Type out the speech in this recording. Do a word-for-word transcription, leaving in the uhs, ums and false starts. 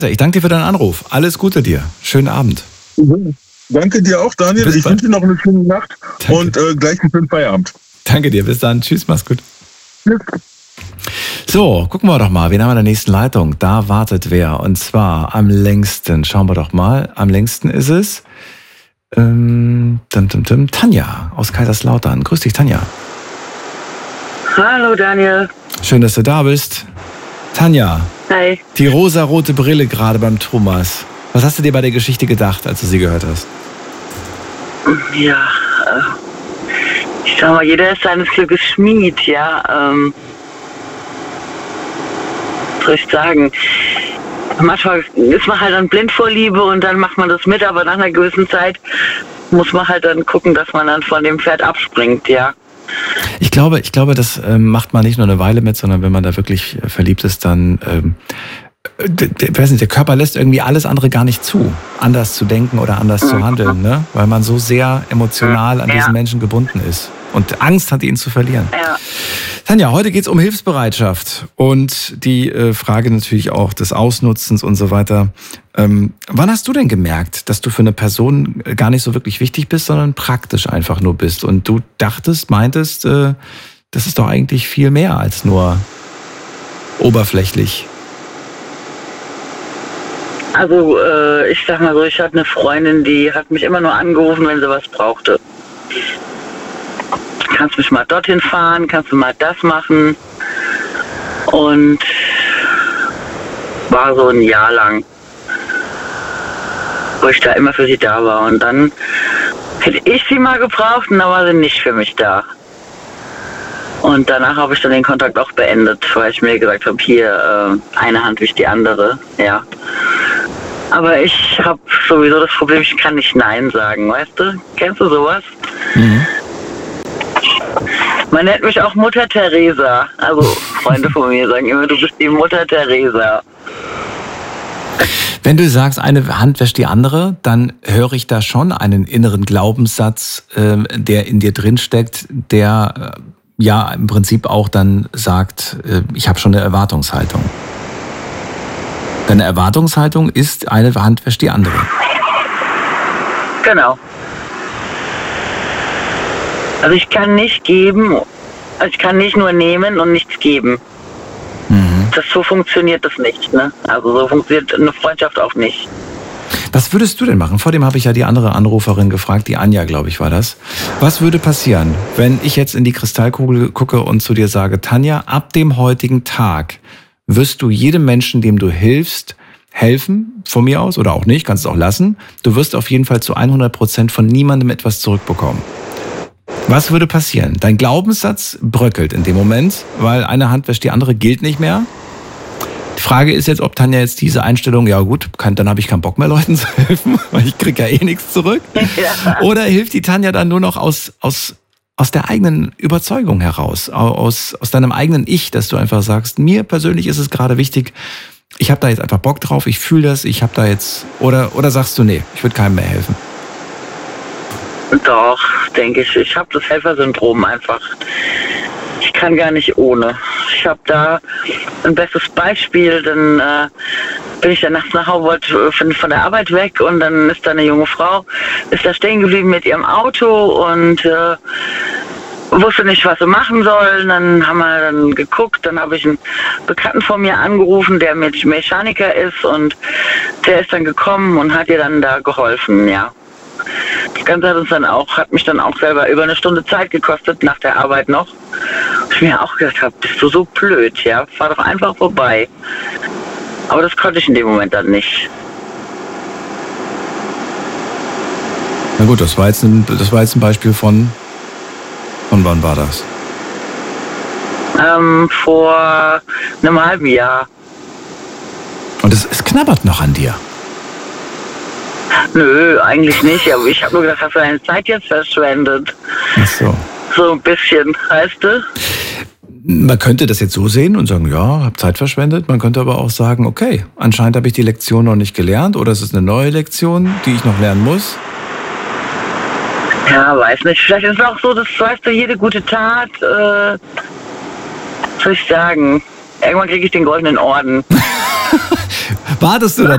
Ich danke dir für deinen Anruf. Alles Gute dir. Schönen Abend. Mhm. Danke dir auch, Daniel. Bis ich wünsche dir noch eine schöne Nacht. Danke. Und äh, gleich einen schönen Feierabend. Danke dir. Bis dann. Tschüss, mach's gut. Ja. So, gucken wir doch mal. Wen haben wir in der nächsten Leitung? Da wartet wer. Und zwar am längsten. Schauen wir doch mal. Am längsten ist es ähm, dim, dim, dim, Tanja aus Kaiserslautern. Grüß dich, Tanja. Hallo, Daniel. Schön, dass du da bist. Tanja. Hi. Die rosarote Brille gerade beim Thomas. Was hast du dir bei der Geschichte gedacht, als du sie gehört hast? Ja, äh, ich sag mal, jeder ist seines Glückes Schmied, ja. Ähm, was soll ich sagen? Manchmal ist man halt dann blind vor Liebe und dann macht man das mit, aber nach einer gewissen Zeit muss man halt dann gucken, dass man dann von dem Pferd abspringt, ja. Ich glaube, ich glaube, das ähm, macht man nicht nur eine Weile mit, sondern wenn man da wirklich äh, verliebt ist, dann, ähm, der, der, weiß nicht, der Körper lässt irgendwie alles andere gar nicht zu, anders zu denken oder anders mhm. zu handeln, ne? Weil man so sehr emotional an ja. diesen Menschen gebunden ist und Angst hat, ihn zu verlieren. Ja. Tanja, heute geht es um Hilfsbereitschaft und die äh, Frage natürlich auch des Ausnutzens und so weiter. Ähm, wann hast du denn gemerkt, dass du für eine Person gar nicht so wirklich wichtig bist, sondern praktisch einfach nur bist? Und du dachtest, meintest, äh, das ist doch eigentlich viel mehr als nur oberflächlich. Also äh, ich sag mal so, ich hatte eine Freundin, die hat mich immer nur angerufen, wenn sie was brauchte. Kannst mich mal dorthin fahren, kannst du mal das machen. Und war so ein Jahr lang, wo ich da immer für sie da war. Und dann hätte ich sie mal gebraucht und dann war sie nicht für mich da. Und danach habe ich dann den Kontakt auch beendet, weil ich mir gesagt habe, hier, äh, eine Hand wischt die andere, ja. Aber ich habe sowieso das Problem, ich kann nicht Nein sagen, weißt du? Kennst du sowas? Mhm. Man nennt mich auch Mutter Teresa. Also Freunde von mir sagen immer, du bist die Mutter Teresa. Wenn du sagst, eine Hand wäscht die andere, dann höre ich da schon einen inneren Glaubenssatz, äh, der in dir drin steckt, der äh, ja im Prinzip auch dann sagt, äh, ich habe schon eine Erwartungshaltung. Deine Erwartungshaltung ist, eine Hand wäscht die andere. Genau. Also ich kann nicht geben, also ich kann nicht nur nehmen und nichts geben. Mhm. Das, so funktioniert das nicht, ne? Also so funktioniert eine Freundschaft auch nicht. Was würdest du denn machen? Vor dem habe ich ja die andere Anruferin gefragt, die Anja, glaube ich, war das. Was würde passieren, wenn ich jetzt in die Kristallkugel gucke und zu dir sage, Tanja, ab dem heutigen Tag wirst du jedem Menschen, dem du hilfst, helfen, von mir aus, oder auch nicht, kannst es auch lassen. Du wirst auf jeden Fall zu hundert Prozent von niemandem etwas zurückbekommen. Was würde passieren? Dein Glaubenssatz bröckelt in dem Moment, weil eine Hand wäscht die andere, gilt nicht mehr. Die Frage ist jetzt, ob Tanja jetzt diese Einstellung, ja gut, kann, dann habe ich keinen Bock mehr, Leuten zu helfen, weil ich kriege ja eh nichts zurück. Ja. Oder hilft die Tanja dann nur noch aus, aus, aus der eigenen Überzeugung heraus, aus, aus deinem eigenen Ich, dass du einfach sagst, mir persönlich ist es gerade wichtig, ich habe da jetzt einfach Bock drauf, ich fühle das, ich habe da jetzt, oder, oder sagst du, nee, ich würde keinem mehr helfen? Doch, denke ich. Ich habe das Helfersyndrom einfach. Ich kann gar nicht ohne. Ich habe da ein bestes Beispiel, dann äh, bin ich dann nachts nach Hause, wollte von, von der Arbeit weg und dann ist da eine junge Frau, ist da stehen geblieben mit ihrem Auto und äh, wusste nicht, was sie machen soll. Dann haben wir dann geguckt, dann habe ich einen Bekannten von mir angerufen, der mit Mechaniker ist und der ist dann gekommen und hat ihr dann da geholfen, ja. Das Ganze hat uns dann auch, hat mich dann auch selber über eine Stunde Zeit gekostet, nach der Arbeit noch. Ich mir auch gedacht habe, bist du so blöd, ja, fahr doch einfach vorbei. Aber das konnte ich in dem Moment dann nicht. Na gut, das war jetzt ein, das war jetzt ein Beispiel von, von wann war das? Ähm, vor einem halben Jahr. Und es, es knabbert noch an dir? Nö, eigentlich nicht. Aber ich habe nur gedacht, hast du deine Zeit jetzt verschwendet? Ach so. So ein bisschen, weißt du? Man könnte das jetzt so sehen und sagen, ja, habe Zeit verschwendet. Man könnte aber auch sagen, okay, anscheinend habe ich die Lektion noch nicht gelernt oder es ist eine neue Lektion, die ich noch lernen muss. Ja, weiß nicht. Vielleicht ist es auch so, dass, weißt du, jede gute Tat, äh, was soll ich sagen, irgendwann kriege ich den goldenen Orden. Wartest du da